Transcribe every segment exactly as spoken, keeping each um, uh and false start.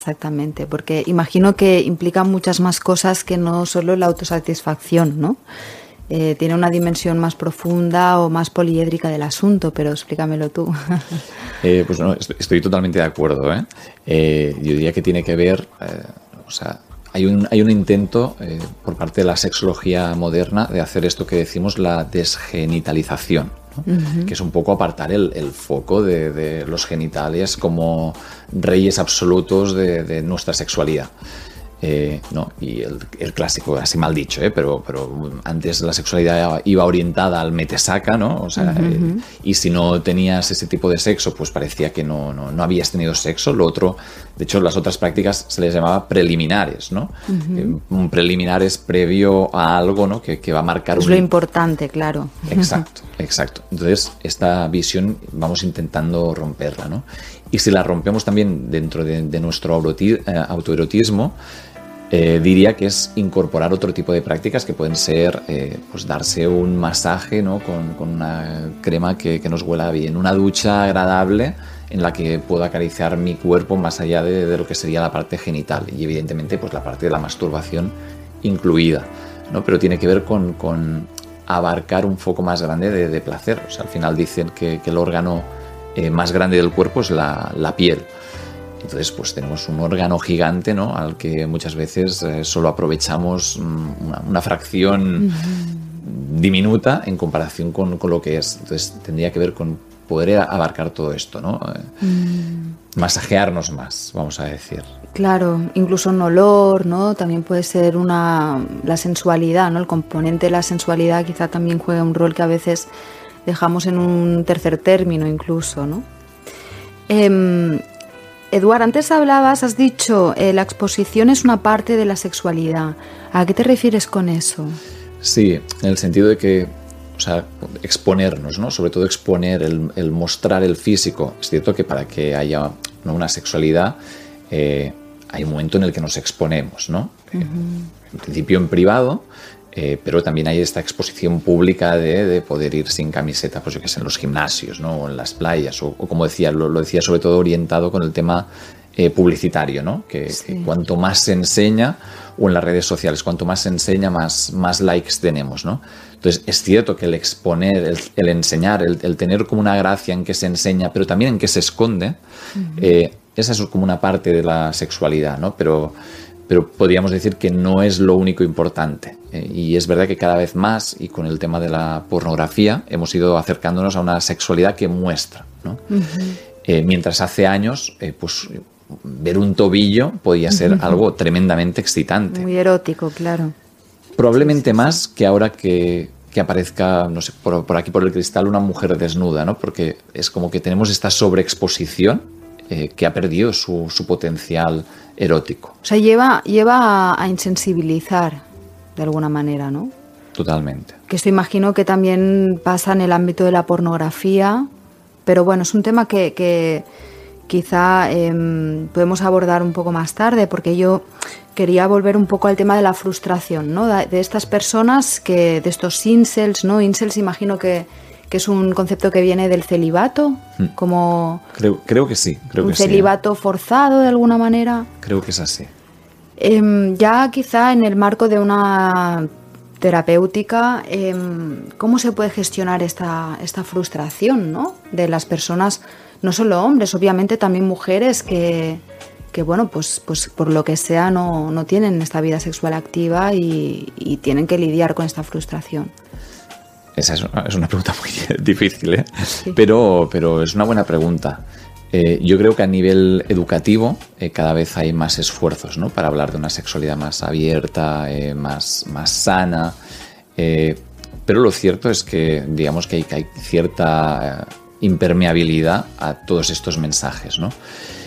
exactamente, porque imagino que implica muchas más cosas que no solo la autosatisfacción, ¿no? Eh, tiene una dimensión más profunda o más poliédrica del asunto, pero explícamelo tú. eh, pues no, estoy totalmente de acuerdo, ¿eh? Eh, yo diría que tiene que ver, eh, o sea, hay un, hay un intento eh, por parte de la sexología moderna de hacer esto que decimos la desgenitalización, ¿no? Uh-huh. Que es un poco apartar el, el foco de, de los genitales como reyes absolutos de, de nuestra sexualidad. Eh, no, y el, el clásico, así mal dicho, ¿eh? pero, pero antes la sexualidad iba orientada al metesaca, ¿no? O sea, uh-huh. eh, y si no tenías ese tipo de sexo, pues parecía que no, no, no habías tenido sexo. Lo otro, de hecho, las otras prácticas se les llamaba preliminares, ¿no? Uh-huh. Eh, un preliminar es previo a algo, ¿no? que, que va a marcar... Es un... lo importante, claro. Exacto, exacto. Entonces, esta visión vamos intentando romperla, ¿no? Y si la rompemos también dentro de, de nuestro autoerotismo, eh, diría que es incorporar otro tipo de prácticas que pueden ser eh, pues darse un masaje, ¿no? con, con una crema que, que nos huela bien, una ducha agradable en la que puedo acariciar mi cuerpo más allá de, de lo que sería la parte genital y evidentemente pues la parte de la masturbación incluida, ¿no? Pero tiene que ver con, con abarcar un foco más grande de, de placer. O sea, al final dicen que, que el órgano Eh, más grande del cuerpo es la, la piel. Entonces, pues tenemos un órgano gigante, ¿no? Al que muchas veces eh, solo aprovechamos una, una fracción uh-huh. diminuta en comparación con, con lo que es. Entonces, tendría que ver con poder abarcar todo esto, ¿no? Uh-huh. Masajearnos más, vamos a decir. Claro, incluso un olor, ¿no? También puede ser una la sensualidad, ¿no? El componente de la sensualidad quizá también juega un rol que a veces dejamos en un tercer término incluso, ¿no? Eh, Eduard, antes hablabas, has dicho, eh, la exposición es una parte de la sexualidad. ¿A qué te refieres con eso? Sí, en el sentido de que, o sea, exponernos, ¿no? Sobre todo exponer, el, el mostrar el físico. Es cierto que para que haya, ¿no? una sexualidad, eh, hay un momento en el que nos exponemos, ¿no? Uh-huh. En principio en privado, Eh, pero también hay esta exposición pública de, de poder ir sin camiseta, pues yo que sé, en los gimnasios, ¿no? O en las playas, o, o como decía, lo, lo decía sobre todo orientado con el tema eh, publicitario, ¿no? Que, sí. que cuanto más se enseña, o en las redes sociales, cuanto más se enseña, más, más likes tenemos, ¿no? Entonces, es cierto que el exponer, el, el enseñar, el, el tener como una gracia en que se enseña, pero también en que se esconde, uh-huh. eh, esa es como una parte de la sexualidad, ¿no? Pero... pero podríamos decir que no es lo único importante. Eh, y es verdad que cada vez más, y con el tema de la pornografía, hemos ido acercándonos a una sexualidad que muestra, ¿no? Uh-huh. Eh, mientras hace años, eh, pues ver un tobillo podía ser uh-huh. algo tremendamente excitante. Muy erótico, claro. Probablemente sí, sí, más sí. que ahora que, que aparezca, no sé, por, por aquí por el cristal una mujer desnuda, ¿no? Porque es como que tenemos esta sobreexposición eh, que ha perdido su, su potencial erótico. O sea, lleva, lleva a, a insensibilizar de alguna manera, ¿no? Totalmente. Que esto imagino que también pasa en el ámbito de la pornografía, pero bueno, es un tema que, que quizá eh, podemos abordar un poco más tarde, porque yo quería volver un poco al tema de la frustración, ¿no? De, de estas personas, que de estos incels, ¿no? Incels imagino que que es un concepto que viene del celibato, como... Creo, creo que sí. Creo un que celibato sí. forzado, de alguna manera. Creo que es así. Eh, ya quizá en el marco de una terapéutica, eh, ¿cómo se puede gestionar esta, esta frustración, ¿no? De las personas, no solo hombres, obviamente también mujeres que, que bueno, pues, pues por lo que sea no, no tienen esta vida sexual activa y, y tienen que lidiar con esta frustración. Esa es una, es una pregunta muy difícil, ¿eh? Sí. Pero, pero es una buena pregunta. Eh, yo creo que a nivel educativo eh, cada vez hay más esfuerzos, ¿no? Para hablar de una sexualidad más abierta, eh, más, más sana. Eh, pero lo cierto es que, digamos que hay, que hay cierta impermeabilidad a todos estos mensajes, ¿no?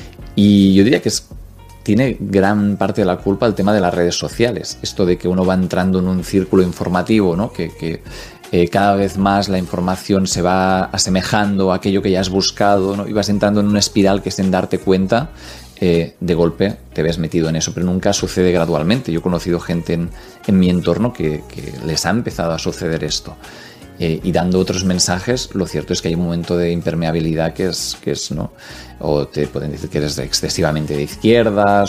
Y yo diría que es, tiene gran parte de la culpa el tema de las redes sociales. Esto de que uno va entrando en un círculo informativo, ¿no? Que... que Eh, cada vez más la información se va asemejando a aquello que ya has buscado, ¿no? Y vas entrando en una espiral que sin darte cuenta, eh, de golpe te ves metido en eso, pero nunca sucede gradualmente. Yo he conocido gente en, en mi entorno que, que les ha empezado a suceder esto. Eh, y dando otros mensajes, lo cierto es que hay un momento de impermeabilidad que es, que es, ¿no? O te pueden decir que eres excesivamente de izquierdas,